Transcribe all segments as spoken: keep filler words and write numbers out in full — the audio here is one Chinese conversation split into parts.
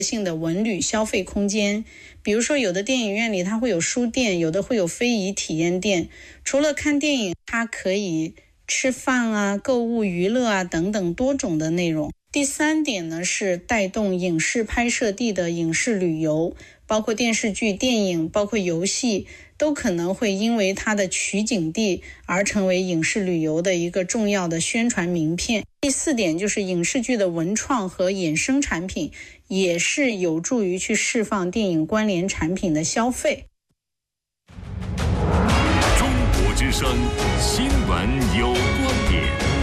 性的文旅消费空间。比如说有的电影院里它会有书店，有的会有非遗体验店，除了看电影，它可以吃饭啊、购物、娱乐啊等等多种的内容。第三点呢，是带动影视拍摄地的影视旅游，包括电视剧、电影，包括游戏，都可能会因为它的取景地而成为影视旅游的一个重要的宣传名片。第四点就是影视剧的文创和衍生产品，也是有助于去释放电影关联产品的消费。 中国之声新闻有观点。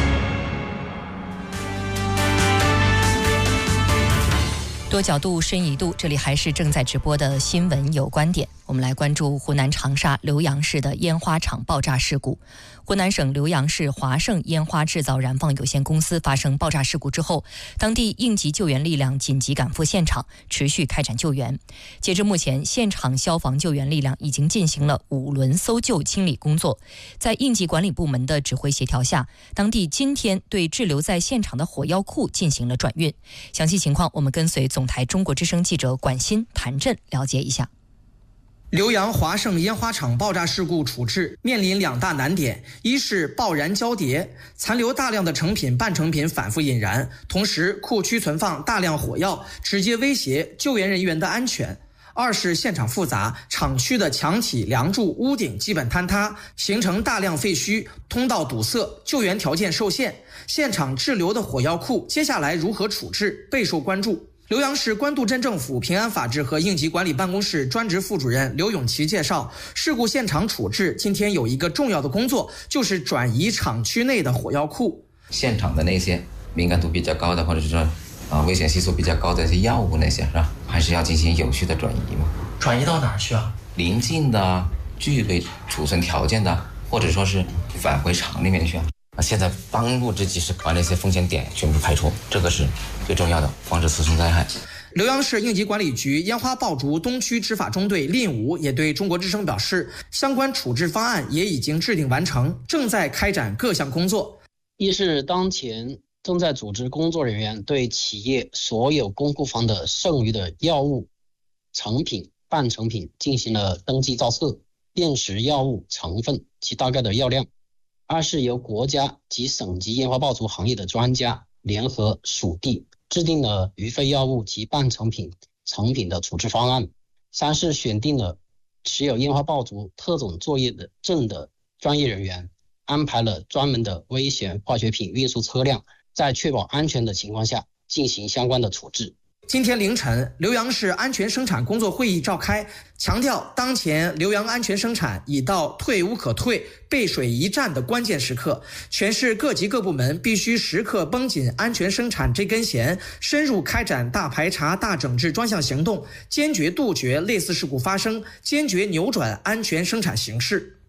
多角度深一度，这里还是正在直播的新闻有观点。我们来关注湖南长沙浏阳市的烟花厂爆炸事故。湖南省浏阳市华盛烟花制造燃放有限公司发生爆炸事故之后，当地应急救援力量紧急赶赴现场，持续开展救援。截至目前，现场消防救援力量已经进行了五轮搜救清理工作。在应急管理部门的指挥协调下，当地今天对滞留在现场的火药库进行了转运。详细情况，我们跟随总台中国之声记者管欣、谭震了解一下。 浏阳华盛烟花厂爆炸事故处置面临两大难点，一是爆燃交叠，残留大量的成品、半成品反复引燃，同时库区存放大量火药，直接威胁救援人员的安全；二是现场复杂，厂区的墙体、梁柱、屋顶基本坍塌，形成大量废墟，通道堵塞，救援条件受限。现场滞留的火药库接下来如何处置，备受关注。浏阳市官渡镇政府平安法制和应急管理办公室专职副主任刘永奇介绍，事故现场处置今天有一个重要的工作，就是转移厂区内的火药库。 现场的那些敏感度比较高的，或者是说啊危险系数比较高的一些药物那些是吧，还是要进行有序的转移嘛。 转移到哪儿去啊？ 临近的具备储存条件的，或者说是返回厂里面去啊。现在当务之急是把那些风险点全部排除，这个是最重要的，防止次生灾害。 浏阳市应急管理局烟花爆竹东区执法中队令武也对中国之声表示，相关处置方案也已经制定完成，正在开展各项工作。 一是当前正在组织工作人员对企业所有公库房的剩余的药物、成品、半成品进行了登记造册，辨识药物成分及大概的药量。二是由国家及省级烟花爆竹行业的专家联合属地制定了余废药物及半成品、成品的处置方案。三是选定了持有烟花爆竹特种作业的证的专业人员，安排了专门的危险化学品运输车辆，在确保安全的情况下进行相关的处置。 今天凌晨，浏阳市安全生产工作会议召开，强调当前浏阳安全生产已到退无可退、背水一战的关键时刻，全市各级各部门必须时刻绷紧安全生产这根弦，深入开展大排查、大整治专项行动，坚决杜绝类似事故发生，坚决扭转安全生产形势。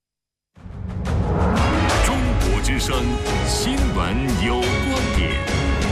中国之声新闻有观点。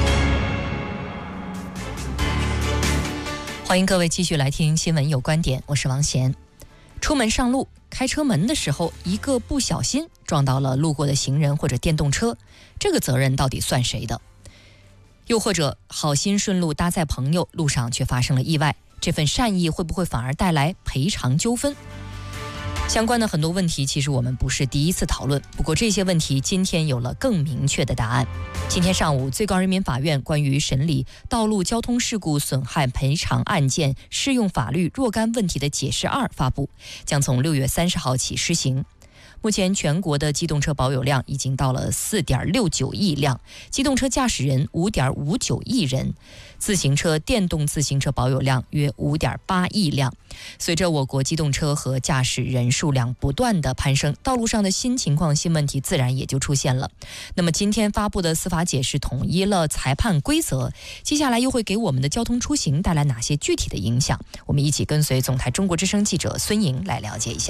欢迎各位继续来听新闻有观点，我是王贤。出门上路，开车门的时候，一个不小心撞到了路过的行人或者电动车，这个责任到底算谁的？又或者好心顺路搭载朋友，路上却发生了意外，这份善意会不会反而带来赔偿纠纷？相关的很多问题其实我们不是第一次讨论，不过这些问题今天有了更明确的答案。今天上午，最高人民法院关于审理道路交通事故损害赔偿案件适用法律若干问题的解释二发布，将从六月三十号起施行。目前全国的机动车保有量已经到了 四点六九亿辆，机动车驾驶人 五点五九亿人，自行车、电动自行车保有量约 五点八亿辆。随着我国机动车和驾驶人数量不断的攀升，道路上的新情况、新问题自然也就出现了。那么今天发布的司法解释统一了裁判规则，接下来又会给我们的交通出行带来哪些具体的影响？我们一起跟随总台中国之声记者孙莹来了解一下。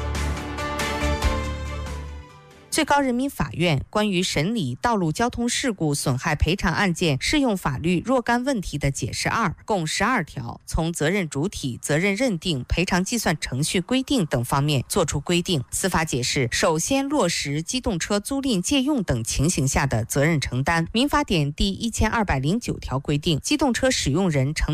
最高人民法院关于审理道路交通事故损害赔偿案件适用法律若干问题的解释二，共十二条，从责任主体、责任认定、赔偿计算程序规定等方面作出规定。司法解释首先落实机动车租赁借用等情形下的责任承担。民法典第一千二百零九条规定，机动车使用人承